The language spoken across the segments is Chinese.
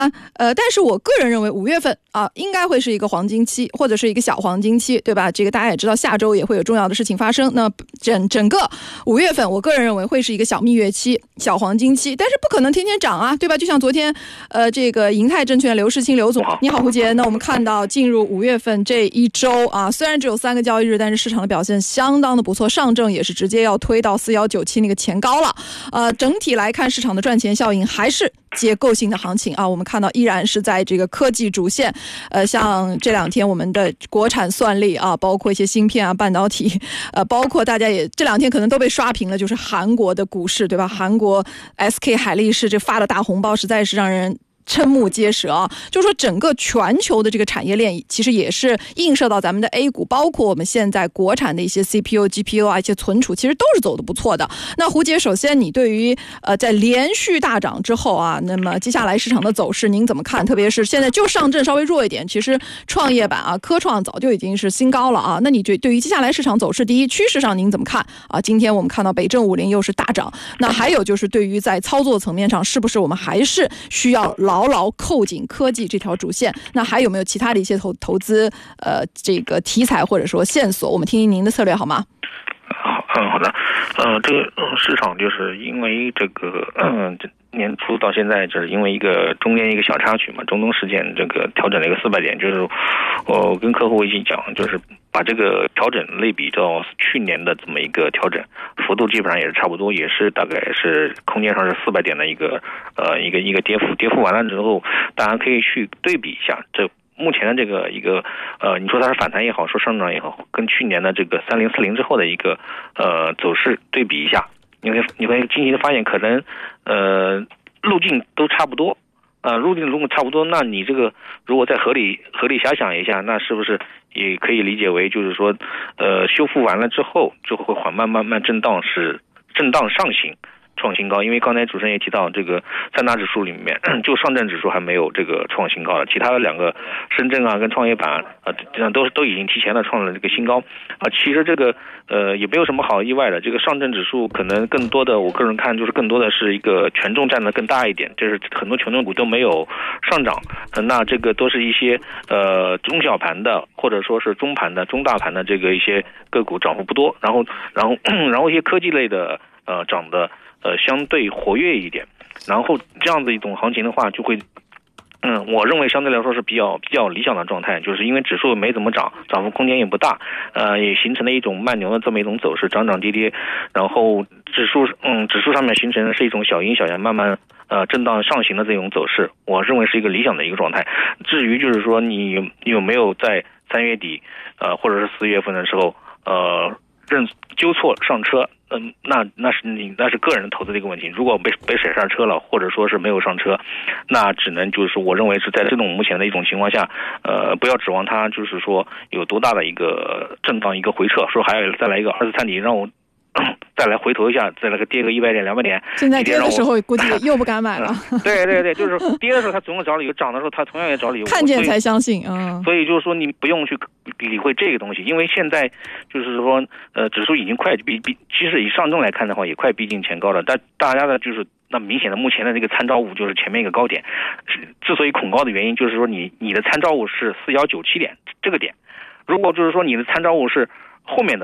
但是我个人认为5月份啊，应该会是一个黄金期，或者是一个小黄金期，对吧？这个大家也知道，下周也会有重要的事情发生。那整个5月份，我个人认为会是一个小蜜月期、小黄金期，但是不可能天天涨啊，对吧？就像昨天，这个银泰证券刘世清刘总，你好，胡杰。那我们看到进入5月份这一周啊，虽然只有3个交易日，但是市场的表现相当的不错，上证也是直接要推到4197那个前高了。整体来看，市场的赚钱效应还是结构性的行情啊，我们看到依然是在这个科技主线，像这2天我们的国产算力啊，包括一些芯片啊、半导体，包括大家也这2天可能都被刷屏了，就是韩国的股市，对吧？韩国 SK 海力士这发的大红包，实在是让人瞠目结舌啊！就是说整个全球的这个产业链其实也是映射到咱们的 A 股，包括我们现在国产的一些 CPU、GPU 啊，一些存储，其实都是走得不错的。那胡杰，首先你对于在连续大涨之后啊，那么接下来市场的走势您怎么看？特别是现在就上证稍微弱一点，其实创业板啊、科创早就已经是新高了啊。那你对于接下来市场走势，第一趋势上您怎么看啊？今天我们看到北证50又是大涨，那还有就是对于在操作层面上，是不是我们还是需要牢牢扣紧科技这条主线？那还有没有其他的一些投资这个题材或者说线索？我们听听您的策略好吗？ 好的，这个市场就是因为这个年初到现在，就是因为中间一个小插曲嘛，中东事件这个调整了一个400点，就是我跟客户一起讲，就是把这个调整类比到去年的这么一个调整幅度，基本上也是差不多，也是大概是空间上是400点的一个跌幅，跌幅完了之后，大家可以去对比一下这。目前的这个你说它是反弹也好，说上涨也好，跟去年的这个3040之后的一个走势对比一下，你会惊奇的发现，可能路径都差不多，路径如果差不多，那你这个如果再合理遐想一下，那是不是也可以理解为就是说修复完了之后就会慢慢震荡上行。创新高，因为刚才主持人也提到，这个3大指数里面，就上证指数还没有这个创新高了，其他的2个深圳啊跟创业板都已经提前的创了这个新高啊。其实这个也没有什么好意外的，这个上证指数可能更多的，我个人看就是更多的是一个权重占的更大一点，就是很多权重股都没有上涨，那这个都是一些中小盘的或者说是中盘的、中大盘的这个一些个股涨幅不多，然后一些科技类的涨的。相对活跃一点，然后这样的一种行情的话，就会，我认为相对来说是比较理想的状态，就是因为指数没怎么涨，涨幅空间也不大，也形成了一种慢牛的这么一种走势，涨涨跌跌，然后指数上面形成的是一种小阴小阳，慢慢震荡上行的这种走势，我认为是一个理想的一个状态。至于就是说你有没有在3月底或者是4月份的时候纠错上车。那是个人的投资的一个问题。如果被甩下车了，或者说是没有上车，那只能就是我认为是在这种目前的一种情况下，不要指望它就是说有多大的一个震荡一个回撤，说还要再来一个2次探底，让我再来回头一下，再来跌个100点200点。 现在跌的时候估计又不敢买了。 对，就是跌的时候他总会找理由，涨的时候他同样也找理由。 看见才相信所以就是说你不用去理会这个东西，因为现在就是说指数已经快其实以上证来看的话也快逼近前高了，但大家的就是那明显的目前的这个参照物就是前面一个高点，之所以恐高的原因就是说你的参照物是4197点这个点，如果就是说你的参照物是后面的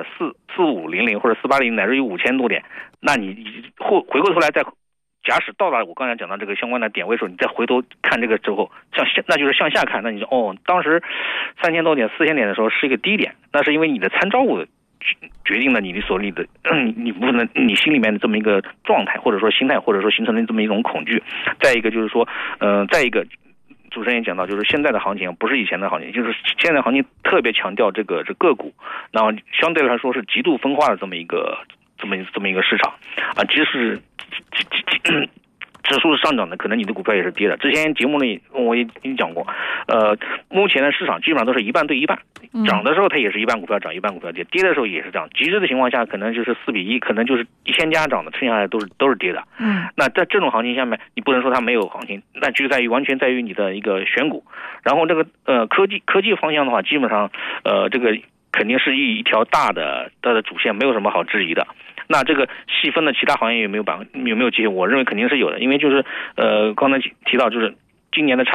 4500或者4800乃至于5000多点，那你回过头来再假使到了我刚才讲到这个相关的点位的时候，你再回头看这个之后，那就是向下看，那你说当时3000多点4000点的时候是一个低点，那是因为你的参照物决定了你所立的你不能你心里面的这么一个状态或者说心态或者说形成的这么一种恐惧。再一个就是说再一个主持人也讲到，就是现在的行情不是以前的行情，就是现在行情特别强调这个个股，然后相对来说是极度分化的这么一个市场啊，即使指数是上涨的，可能你的股票也是跌的。之前节目里我也跟你讲过，目前的市场基本上都是一半对一半，涨的时候它也是一半股票涨一半股票跌，跌的时候也是这样。极致的情况下可能就是4比1，可能就是1000家涨的，剩下来都是跌的。那在这种行情下面，你不能说它没有行情，那就完全在于你的一个选股。然后这个科技方向的话，基本上这个肯定是一条大的主线，没有什么好质疑的。那这个细分的其他行业有没有机会？我认为肯定是有的，因为就是刚才提到就是今年的